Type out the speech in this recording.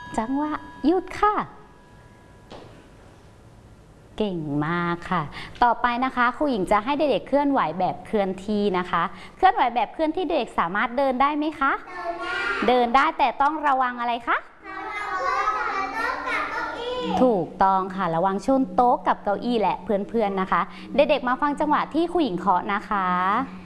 จังหวะหยุดค่ะเก่งมากค่ะต่อไปนะคะครูหญิงจะให้เด็กๆเคลื่อนไหวแบบเคลื่อนที่นะคะเคลื่อนไหวแบบเคลื่อนที่เด็กสามารถเดินได้ไหมคะเดินได้แต่ต้องระวังอะไรคะถูกต้องค่ะระวังชนโต๊ะกับเก้าอี้และเพื่อนๆนะคะเด็กๆมาฟังจังหวะที่ครูหญิงเคาะนะคะ